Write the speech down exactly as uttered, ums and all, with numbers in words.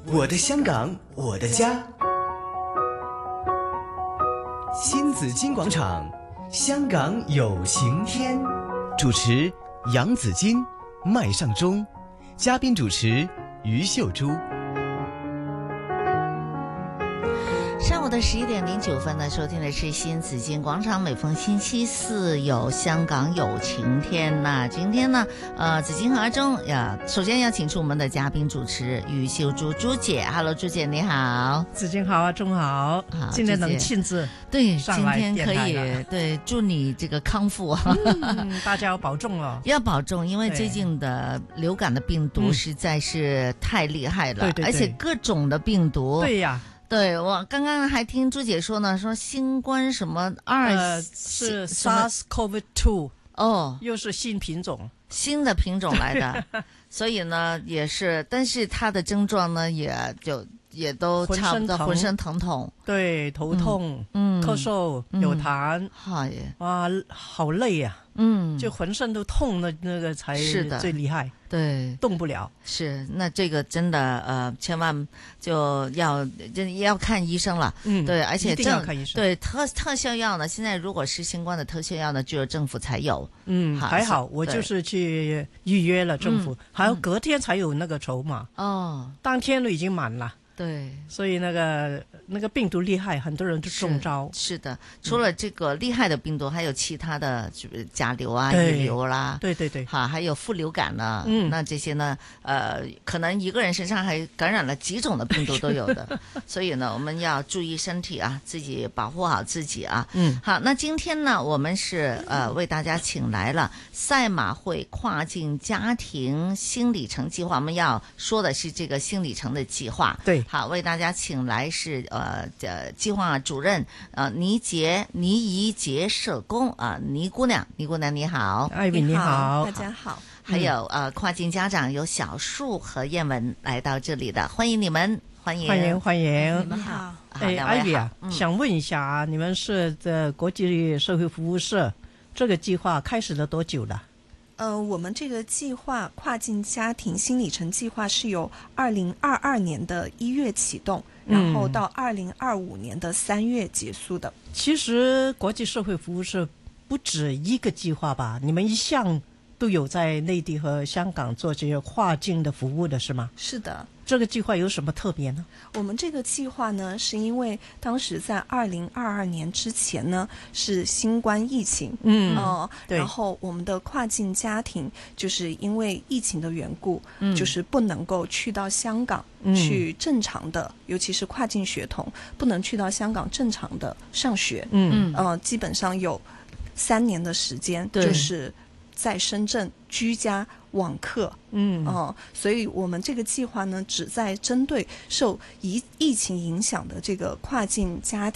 我的香港，我的家。新紫金广场，香港有晴天。主持杨紫金、麦尚中，嘉宾主持于秀珠。 上午的十一点零九分呢，收听的是新紫金广场。每逢星期四有香港有晴天。那今天呢，呃，紫金和阿中呀，首先要请出我们的嘉宾主持于秀珠朱姐。Hello， 朱姐你好。 紫金好，阿中好。好，今天能亲自对，今天可以对，祝你这个康复啊、 嗯！大家要保重哦， 要保重，因为最近的流感的病毒实在是太厉害了， 对对对， 而且各种的病毒。 对呀。 对，我刚刚还听朱姐说呢，说新冠什么二、 呃、是 SARS-C o V 二哦， 又是新品种， 新的品种来的，所以呢也是，但是它的症状呢也就也都差不多，浑身疼痛， 对，头痛，嗯，咳嗽，嗯、有痰， 好耶， 哇，好累呀、啊。嗯，就浑身都痛的那个才是最厉害， 对， 动不了。 是，那这个真的呃，千万就要就要看医生了。嗯，对，而且一定要看医生。 对特特效药呢，现在如果是新冠的特效药呢，只有政府才有。 嗯，还好，我就是去预约了政府，嗯、还要隔天才有那个筹码。哦，当天都已经满了。 对， 所以那个那个病毒厉害，很多人都中招。 是, 是的，除了这个厉害的病毒，还有其他的，甲流啊、乙流啦， 对对对， 哈，还有副流感呢。嗯，那这些呢，呃，可能一个人身上还感染了几种的病毒都有的。所以呢，我们要注意身体啊，自己保护好自己啊。嗯，好，那今天呢，我们是呃为大家请来了赛马会跨境家庭新里程计划，我们要说的是这个新里程的计划。 对。 好，为大家请来是呃呃计划主任呃倪杰倪怡杰社工啊、呃、倪姑娘，倪姑娘你好， 艾比你好， 大家好。 还有呃跨境家长有小树和燕文来到这里的，欢迎你们，欢迎欢迎欢迎， 你们好。 哎，艾比啊、嗯，想问一下啊，你们是的国际社会服务社这个计划开始了多久了？ 呃，我们这个计划跨境家庭新里程计划是由二零二二年的一月启动，然后到二零二五年的三月结束的。 其实国际社会服务社不止一个计划吧？你们一向都有在内地和香港做这些跨境的服务的是吗？ 是的。 这个计划有什么特别呢？ 我们这个计划呢，是因为当时在二零二二年之前呢是新冠疫情，嗯，呃、然后我们的跨境家庭就是因为疫情的缘故，嗯，就是不能够去到香港、嗯、去正常的，尤其是跨境学童不能去到香港正常的上学，嗯，呃，基本上有三年的时间，就是在深圳居家网课，嗯哦、呃，所以我们这个计划呢，只在针对受疫疫情影响的这个跨境家庭。